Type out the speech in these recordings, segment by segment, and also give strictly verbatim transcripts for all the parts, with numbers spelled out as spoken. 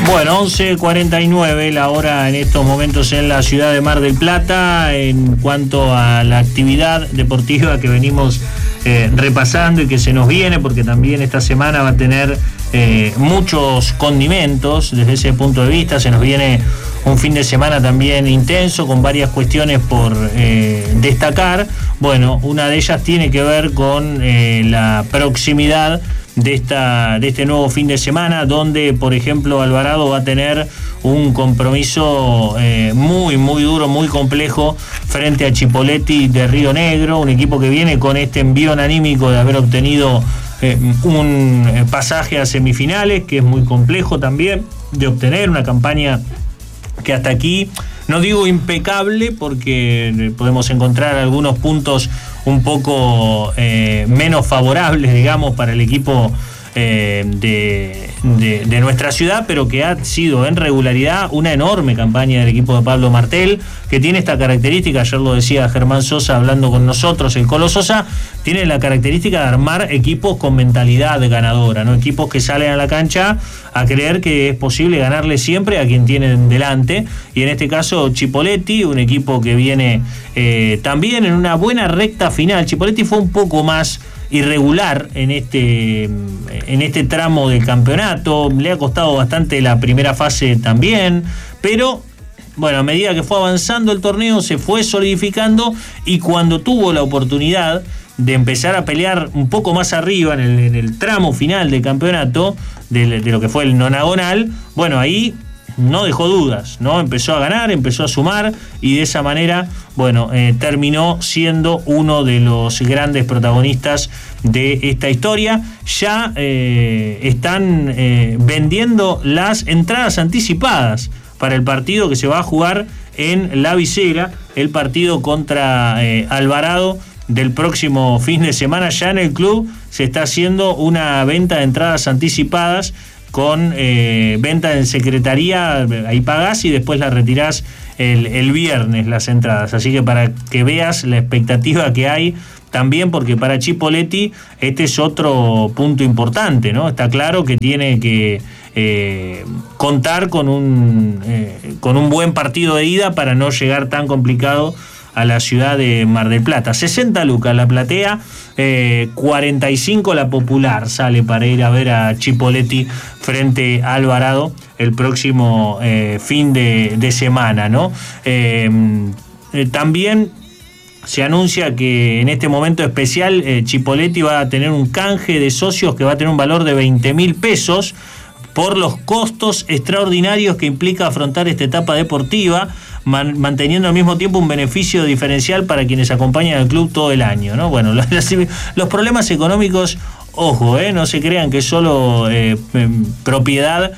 Bueno, once cuarenta y nueve la hora en estos momentos en la ciudad de Mar del Plata. En cuanto a la actividad deportiva que venimos eh, repasando y que se nos viene, porque también esta semana va a tener eh, muchos condimentos desde ese punto de vista. Se nos viene un fin de semana también intenso, con varias cuestiones por eh, destacar. Bueno, una de ellas tiene que ver con eh, la proximidad de esta de este nuevo fin de semana, donde por ejemplo Alvarado va a tener un compromiso eh, muy muy duro, muy complejo frente a Chipoleti de Río Negro, un equipo que viene con este envío anímico de haber obtenido eh, un pasaje a semifinales, que es muy complejo también de obtener, una campaña que hasta aquí, no digo impecable, porque podemos encontrar algunos puntos un poco eh, menos favorables, digamos, para el equipo eh, de, de, de nuestra ciudad, pero que ha sido en regularidad una enorme campaña del equipo de Pablo Martel, que tiene esta característica, ayer lo decía Germán Sosa hablando con nosotros, el Colo Sosa, tiene la característica de armar equipos con mentalidad ganadora, ¿no? Equipos que salen a la cancha a creer que es posible ganarle siempre a quien tienen delante, y en este caso Chipoleti, un equipo que viene eh, también en una buena recta final. Chipoleti fue un poco más irregular en este en este tramo del campeonato, le ha costado bastante la primera fase también, pero bueno, a medida que fue avanzando el torneo se fue solidificando, y cuando tuvo la oportunidad de empezar a pelear un poco más arriba en el, en el tramo final del campeonato, de, de lo que fue el nonagonal, bueno, ahí no dejó dudas, ¿no? Empezó a ganar, empezó a sumar, y de esa manera, bueno, eh, terminó siendo uno de los grandes protagonistas de esta historia. Ya eh, están eh, vendiendo las entradas anticipadas para el partido que se va a jugar en La Visera, el partido contra eh, Alvarado del próximo fin de semana. Ya en el club se está haciendo una venta de entradas anticipadas con eh, venta en secretaría, ahí pagás y después la retirás el, el viernes las entradas, así que para que veas la expectativa que hay también, porque para Chipoleti este es otro punto importante, ¿no? Está claro que tiene que eh, contar con un, eh, con un buen partido de ida para no llegar tan complicado a la ciudad de Mar del Plata. sesenta lucas la platea, eh, cuarenta y cinco la popular sale para ir a ver a Chipoleti frente a Alvarado el próximo eh, fin de, de semana, ¿no? Eh, eh, también se anuncia que en este momento especial eh, Chipoleti va a tener un canje de socios que va a tener un valor de veinte mil pesos por los costos extraordinarios que implica afrontar esta etapa deportiva, man, manteniendo al mismo tiempo un beneficio diferencial para quienes acompañan al club todo el año, ¿no? Bueno, los, los problemas económicos, ojo, eh, no se crean que es solo eh, propiedad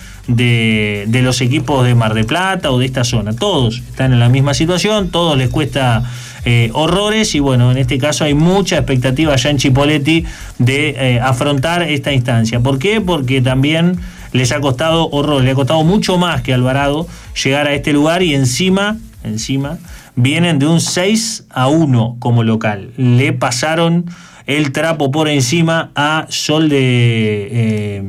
de, de los equipos de Mar del Plata o de esta zona. Todos están en la misma situación, todos les cuesta eh, horrores, y bueno, en este caso hay mucha expectativa ya en Chipoleti de eh, afrontar esta instancia. ¿Por qué? Porque también les ha costado horror, le ha costado mucho más que Alvarado llegar a este lugar, y encima, encima, vienen de un seis a uno como local. Le pasaron el trapo por encima a Sol de eh,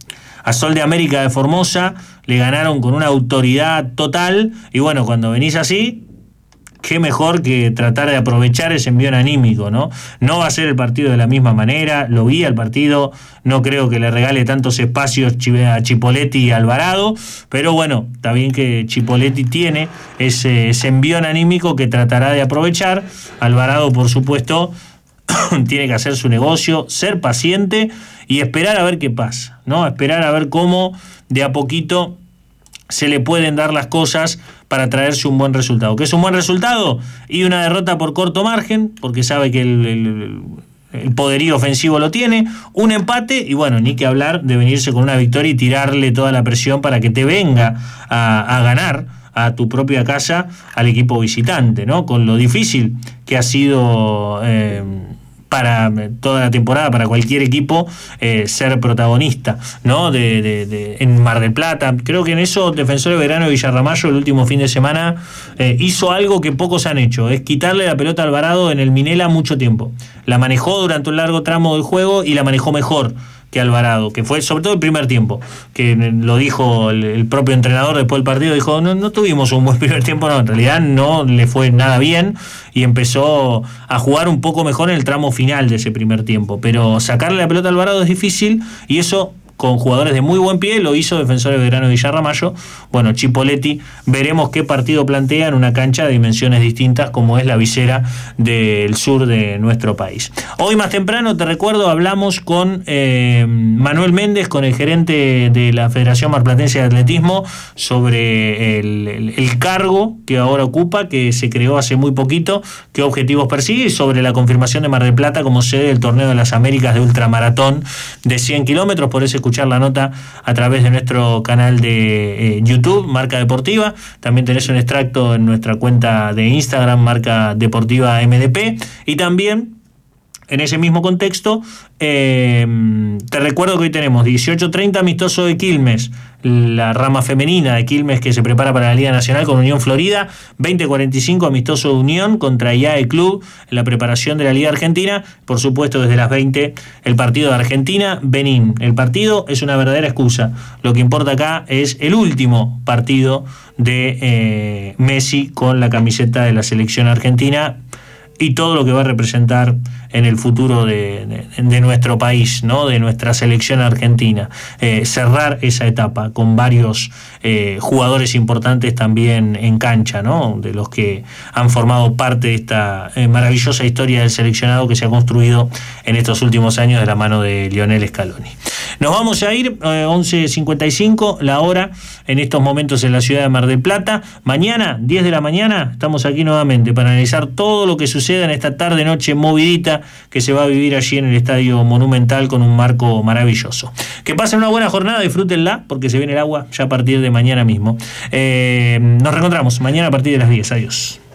a Sol de América de Formosa, le ganaron con una autoridad total, y bueno, cuando venís así, qué mejor que tratar de aprovechar ese envío anímico, ¿no? No va a ser el partido de la misma manera, lo vi al partido, no creo que le regale tantos espacios a Chipoleti y Alvarado, pero bueno, está bien que Chipoleti tiene ese, ese envío anímico que tratará de aprovechar. Alvarado, por supuesto, tiene que hacer su negocio, ser paciente y esperar a ver qué pasa, ¿no? Esperar a ver cómo de a poquito se le pueden dar las cosas para traerse un buen resultado. ¿Qué es un buen resultado? Y una derrota por corto margen, porque sabe que el, el, el poderío ofensivo lo tiene, un empate, y bueno, ni que hablar de venirse con una victoria y tirarle toda la presión para que te venga a, a ganar a tu propia casa al equipo visitante, ¿no? Con lo difícil que ha sido eh, para toda la temporada, para cualquier equipo, eh, ser protagonista, ¿no? De, de, de, en Mar del Plata. Creo que en eso Defensor de Verano de Villarramayo el último fin de semana eh, hizo algo que pocos han hecho, es quitarle la pelota a Alvarado en el Minela mucho tiempo. La manejó durante un largo tramo del juego y la manejó mejor que Alvarado, que fue sobre todo el primer tiempo, que lo dijo el, el propio entrenador después del partido, dijo, no, no tuvimos un buen primer tiempo, no, en realidad no le fue nada bien y empezó a jugar un poco mejor en el tramo final de ese primer tiempo, pero sacarle la pelota a Alvarado es difícil y eso con jugadores de muy buen pie, lo hizo Defensor de Belgrano y Villarramayo. Bueno, Chipoletti, veremos qué partido plantea en una cancha de dimensiones distintas como es la visera del sur de nuestro país. Hoy más temprano, te recuerdo, hablamos con eh, Manuel Méndez, con el gerente de la Federación Marplatense de Atletismo, sobre el, el, el cargo que ahora ocupa, que se creó hace muy poquito, qué objetivos persigue, y sobre la confirmación de Mar del Plata como sede del Torneo de las Américas de ultramaratón de cien kilómetros. Por eso escuchar la nota a través de nuestro canal de eh, YouTube, Marca Deportiva. También tenés un extracto en nuestra cuenta de Instagram, Marca Deportiva M D P. Y también, en ese mismo contexto, eh, te recuerdo que hoy tenemos dieciocho treinta amistoso de Quilmes, la rama femenina de Quilmes que se prepara para la Liga Nacional con Unión Florida, veinte cuarenta y cinco amistoso de Unión contra I A E Club en la preparación de la Liga Argentina, por supuesto desde las veinte el partido de Argentina-Benín. El partido es una verdadera excusa, lo que importa acá es el último partido de eh, Messi con la camiseta de la selección argentina y todo lo que va a representar en el futuro de, de, de nuestro país, ¿no? De nuestra selección argentina. Eh, cerrar esa etapa con varios eh, jugadores importantes también en cancha, ¿no? De los que han formado parte de esta eh, maravillosa historia del seleccionado que se ha construido en estos últimos años de la mano de Lionel Scaloni. Nos vamos a ir, eh, once cincuenta y cinco, la hora, en estos momentos en la ciudad de Mar del Plata. Mañana, diez de la mañana, estamos aquí nuevamente para analizar todo lo que suceda en esta tarde-noche movidita que se va a vivir allí en el Estadio Monumental con un marco maravilloso. Que pasen una buena jornada, disfrútenla, porque se viene el agua ya a partir de mañana mismo. Eh, nos reencontramos mañana a partir de las diez. Adiós.